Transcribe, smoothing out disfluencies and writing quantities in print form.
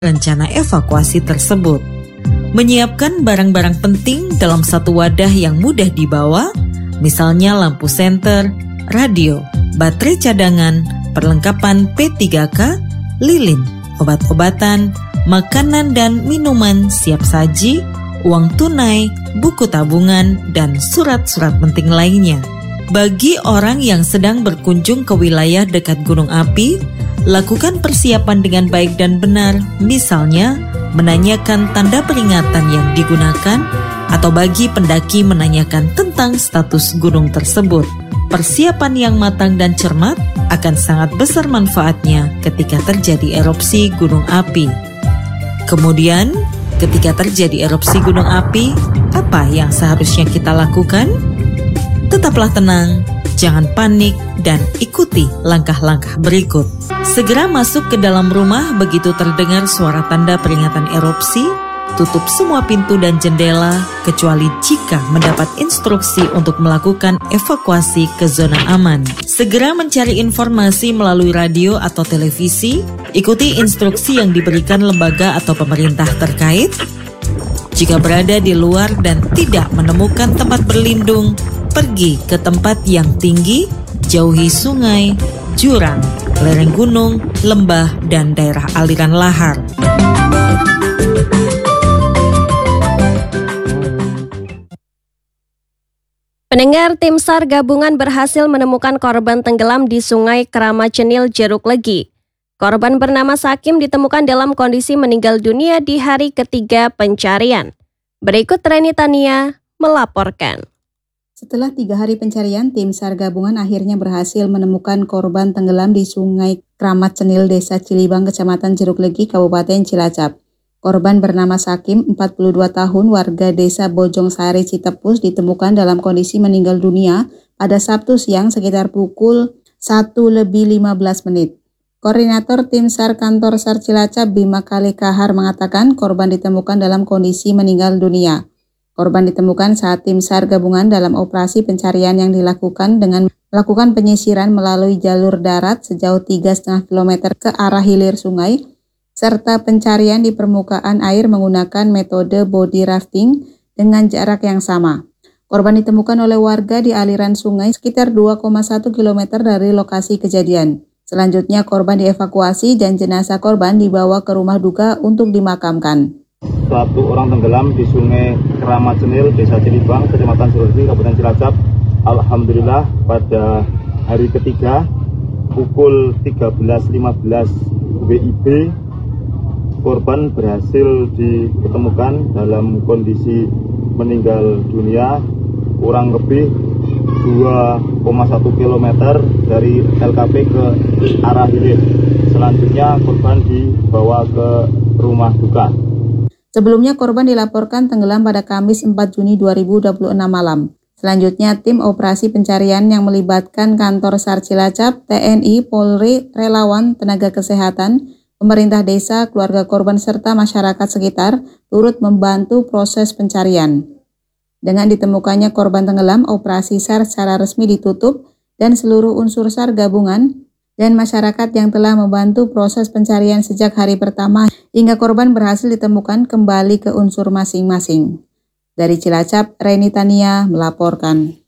rencana evakuasi tersebut. Menyiapkan barang-barang penting dalam satu wadah yang mudah dibawa, misalnya lampu senter, radio, baterai cadangan, perlengkapan P3K, lilin, obat-obatan, makanan dan minuman siap saji, uang tunai, buku tabungan, dan surat-surat penting lainnya. Bagi orang yang sedang berkunjung ke wilayah dekat gunung api, lakukan persiapan dengan baik dan benar, misalnya menanyakan tanda peringatan yang digunakan, atau bagi pendaki menanyakan tentang status gunung tersebut. Persiapan yang matang dan cermat akan sangat besar manfaatnya ketika terjadi erupsi gunung api. Kemudian, ketika terjadi erupsi gunung api, apa yang seharusnya kita lakukan? Tetaplah tenang, jangan panik, dan ikuti langkah-langkah berikut. Segera masuk ke dalam rumah begitu terdengar suara tanda peringatan erupsi. Tutup semua pintu dan jendela, kecuali jika mendapat instruksi untuk melakukan evakuasi ke zona aman. Segera mencari informasi melalui radio atau televisi. Ikuti instruksi yang diberikan lembaga atau pemerintah terkait. Jika berada di luar dan tidak menemukan tempat berlindung, pergi ke tempat yang tinggi, jauhi sungai, jurang, lereng gunung, lembah, dan daerah aliran lahar. Pendengar, tim SAR gabungan berhasil menemukan korban tenggelam di Sungai Kramacenil, Jeruk Legi. Korban bernama Sakim ditemukan dalam kondisi meninggal dunia di hari ketiga pencarian. Berikut Reni Tania melaporkan. Setelah 3 hari pencarian, tim SAR gabungan akhirnya berhasil menemukan korban tenggelam di Sungai Kramacenil, Desa Cilibang, Kecamatan Jeruk Legi, Kabupaten Cilacap. Korban bernama Sakim, 42 tahun, warga Desa Bojong Sari, Citepus, ditemukan dalam kondisi meninggal dunia pada Sabtu siang sekitar pukul 1:15. Koordinator tim SAR Kantor SAR Cilacap, Bima Kale Kahar, mengatakan korban ditemukan dalam kondisi meninggal dunia. Korban ditemukan saat tim SAR gabungan dalam operasi pencarian yang dilakukan dengan melakukan penyisiran melalui jalur darat sejauh 3,5 km ke arah hilir sungai, serta pencarian di permukaan air menggunakan metode body rafting dengan jarak yang sama. Korban ditemukan oleh warga di aliran sungai sekitar 2,1 km dari lokasi kejadian. Selanjutnya korban dievakuasi dan jenazah korban dibawa ke rumah duka untuk dimakamkan. Satu orang tenggelam di Sungai Kramacenil, Desa Cilibang, Kecamatan Jeruk Legi, Kabupaten Cilacap. Alhamdulillah pada hari ketiga pukul 13.15 WIB korban berhasil ditemukan dalam kondisi meninggal dunia kurang lebih 2,1 km dari LKP ke arah hilir. Selanjutnya korban dibawa ke rumah duka. Sebelumnya korban dilaporkan tenggelam pada Kamis 4 Juni 2026 malam. Selanjutnya tim operasi pencarian yang melibatkan kantor SAR Cilacap, TNI, Polri, relawan, tenaga kesehatan, pemerintah desa, keluarga korban serta masyarakat sekitar turut membantu proses pencarian. Dengan ditemukannya korban tenggelam, operasi SAR secara resmi ditutup dan seluruh unsur SAR gabungan dan masyarakat yang telah membantu proses pencarian sejak hari pertama hingga korban berhasil ditemukan kembali ke unsur masing-masing. Dari Cilacap, Reni Tania melaporkan.